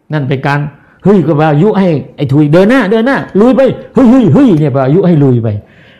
นั่นเป็นการเฮ้ยก็ว่ายุให้ไอ้ถุยเดินหน้าลุยไปเฮ้ยเนี่ยว่ายุให้ลุยไป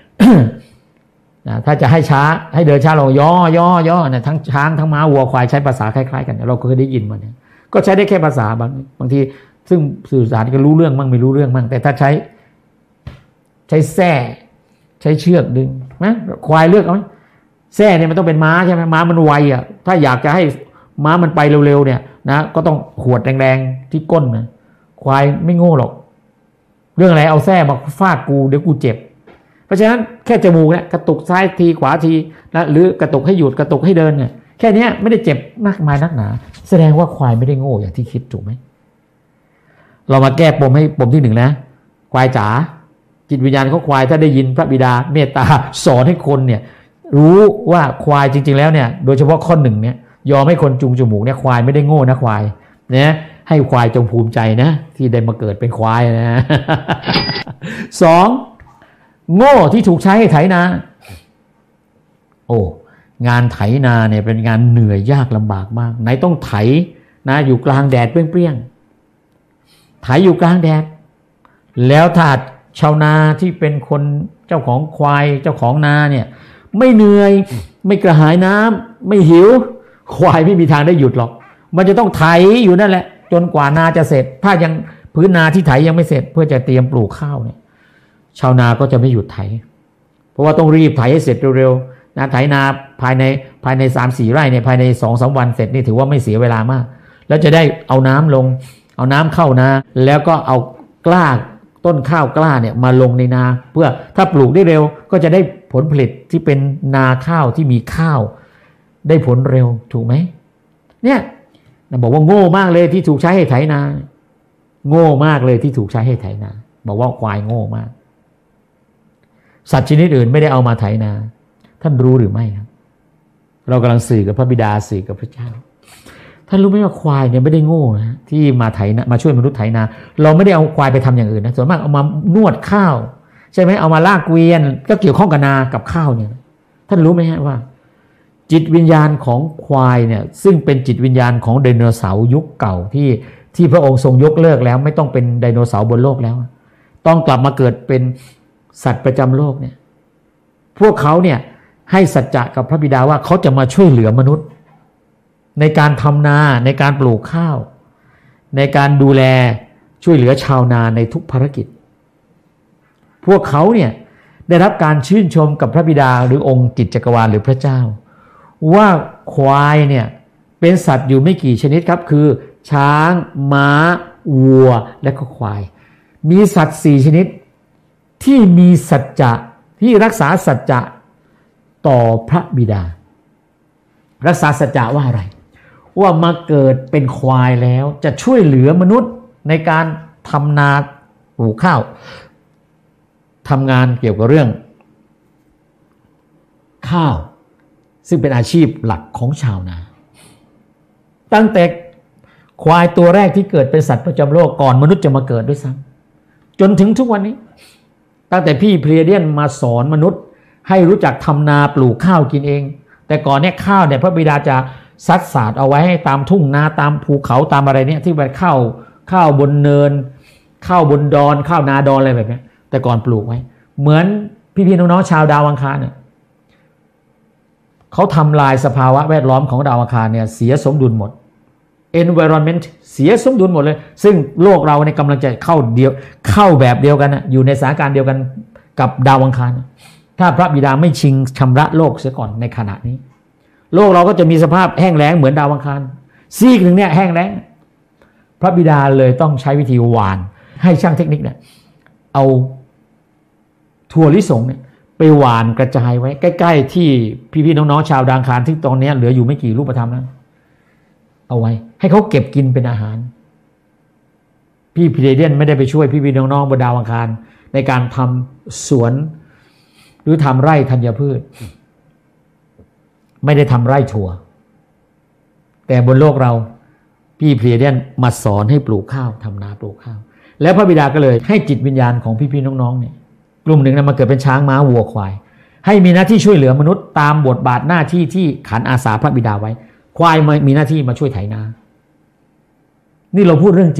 ถ้าจะให้ช้าให้เดินช้าลงย่อเนี่ยทั้งช้างทั้งม้าวัวควายใช้ภาษาคล้ายๆกันเราเคยได้ยินมาเนี่ยก็ใช้ได้แค่ภาษาบางทีซึ่งสื่อสารกันรู้เรื่องมั่งไม่รู้เรื่องมั่งแต่ถ้าใช้แส้ใช้เชือกดึงนะควายเลือกเอาไหมแส้เนี่ยมันต้องเป็นม้าใช่ไหมม้ามันไวอ่ะถ้าอยากจะให้ม้ามันไปเร็วๆเนี่ยนะก็ต้องขวดแรงๆที่ก้นนะควายไม่โง่หรอกเรื่องอะไรเอาแส้มาฟาดกูเดี๋ยวกูเจ็บเพราะฉะนั้นแค่จมูกเนี่ยกระตุกซ้ายทีขวาทีนะหรือกระตุกให้หยุดกระตุกให้เดินเนี่ยแค่นี้ไม่ได้เจ็บมากมายนักหนาแสดงว่าควายไม่ได้โง่อย่างที่คิดถูกไหมเรามาแก้ปมให้ปมที่หนึ่งนะควายจ๋าจิตวิญญาณของควายถ้าได้ยินพระบิดาเมตตาสอนให้คนเนี่ยรู้ว่าควายจริงๆแล้วเนี่ยโดยเฉพาะข้อหนึ่งเนี่ยยอมให้คนจูงจมูกเนี่ยควายไม่ได้โง่นะควายเนี่ยให้ควายจงภูมิใจนะที่ได้มาเกิดเป็นควายนะสองโง่ที่ถูกใช้ให้ไถนาโอ้งานไถนาเนี่ยเป็นงานเหนื่อยยากลำบากมากไหนต้องไถนะอยู่กลางแดดเปรี้ยงๆไถอยู่กลางแดดแล้วถ้าชาวนาที่เป็นคนเจ้าของควายเจ้าของนาเนี่ยไม่เหนื่อยไม่กระหายน้ำไม่หิวควายไม่มีทางได้หยุดหรอกมันจะต้องไถอยู่นั่นแหละจนกว่านาจะเสร็จถ้ายังพื้นนาที่ไถยังไม่เสร็จเพื่อจะเตรียมปลูกข้าวเนี่ยชาวนาก็จะไม่หยุดไถเพราะว่าต้องรีบไถให้เสร็จเร็วๆนะไถนาภายใน 3-4 ไร่เนี่ยภายใน 2-3 วันเสร็จนี่ถือว่าไม่เสียเวลามากแล้วจะได้เอาน้ำลงเอาน้ำเข้านาแล้วก็เอากล้าต้นข้าวกล้าเนี่ยมาลงในนาเพื่อถ้าปลูกได้เร็วก็จะได้ผลผลิตที่เป็นนาข้าวที่มีข้าวได้ผลเร็วถูกไหมเนี่ยบอกว่าโง่มากเลยที่ถูกใช้ให้ไถนาโง่มากเลยที่ถูกใช้ให้ไถนาบอกว่าควายโง่มากสัตว์ชนิดอื่นไม่ได้เอามาไถนาท่านรู้หรือไม่ครับเรากำลังสื่อกับพระบิดาสื่อกับพระเจ้าท่านรู้ไหมว่าควายเนี่ยไม่ได้โง่นะที่มาไถนามาช่วยมนุษย์ไถนาเราไม่ได้เอาควายไปทำอย่างอื่นนะส่วนมากเอามานวดข้าวใช่ไหมเอามาลากเกวียนก็เกี่ยวข้องกับนากับข้าวเนี่ยท่านรู้ไหมฮะว่าจิตวิญญาณของควายเนี่ยซึ่งเป็นจิตวิญญาณของไดโนเสาร์ยุคเก่าที่พระองค์ทรงยกเลิกแล้วไม่ต้องเป็นไดโนเสาร์บนโลกแล้วต้องกลับมาเกิดเป็นสัตว์ประจำโลกเนี่ยพวกเขาเนี่ยให้สัจจะกับพระบิดาว่าเขาจะมาช่วยเหลือมนุษย์ในการทำนาในการปลูกข้าวในการดูแลช่วยเหลือชาวนาในทุกภารกิจพวกเขาเนี่ยได้รับการชื่นชมกับพระบิดาหรือองค์กิจจักรวาลหรือพระเจ้าว่าควายเนี่ยเป็นสัตว์อยู่ไม่กี่ชนิดครับคือช้างม้าวัวและก็ควายมีสัตว์4ชนิดที่มีสัจจะที่รักษาสัจจะต่อพระบิดารักษาสัจจะว่าอะไรว่ามาเกิดเป็นควายแล้วจะช่วยเหลือมนุษย์ในการทำนาปลูกข้าวทำงานเกี่ยวกับเรื่องข้าวซึ่งเป็นอาชีพหลักของชาวนาตั้งแต่ควายตัวแรกที่เกิดเป็นสัตว์ประจำโลกก่อนมนุษย์จะมาเกิดด้วยซ้ำจนถึงทุกวันนี้ตั้งแต่พี่เพลียเดียนมาสอนมนุษย์ให้รู้จักทำนาปลูกข้าวกินเองแต่ก่อนเนี่ยข้าวเนี่ยพระบิดาจะซัดสาดเอาไว้ให้ตามทุ่งนาตามภูเขาตามอะไรเนี่ยที่เป็นข้าวบนเนินข้าวบนดอนข้าวนาดอนอะไรแบบนี้แต่ก่อนปลูกไว้เหมือนพี่ๆน้องๆชาวดาวอังคารเนี่ยเขาทำลายสภาวะแวดล้อมของดาวอังคารเนี่ยเสียสมดุลหมด environment เสียสมดุลหมดเลยซึ่งโลกเราเนี่ยกำลังจะเข้าแบบเดียวกันนะอยู่ในสถานการณ์เดียวกันกับดาวอังคารถ้าพระบิดาไม่ชิงชำระโลกเสียก่อนในขณะนี้โลกเราก็จะมีสภาพแห้งแล้งเหมือนดาวอังคารซีกหนึ่งเนี่ยแห้งแล้งพระบิดาเลยต้องใช้วิธีหว่านให้ช่างเทคนิคเนี่ยเอาถั่วลิสงเนี่ยไปหว่านกระจายไว้ใกล้ๆที่พี่ๆน้องๆชาวดาวอังคารที่ตอนนี้เหลืออยู่ไม่กี่รูปธรรมนั้นเอาไว้ให้เขาเก็บกินเป็นอาหารพี่พีเรเดียนไม่ได้ไปช่วยพี่ๆน้องๆบนดาวอังคารในการทำสวนหรือทำไร่ธัญพืชไม่ได้ทำไร่ถั่วแต่บนโลกเราพี่เพลียเดียนมาสอนให้ปลูกข้าวทำนาปลูกข้าวแล้วพระบิดาก็เลยให้จิตวิญญาณของพี่ๆน้องๆเนี่ยกลุ่มหนึ่งนั้นมาเกิดเป็นช้างม้าวัวควายให้มีหน้าที่ช่วยเหลือมนุษย์ตามบทบาทหน้าที่ที่ขันอาสาพระบิดาไว้ควายมีหน้าที่มาช่วยไถนานี่เราพูดเรื่อง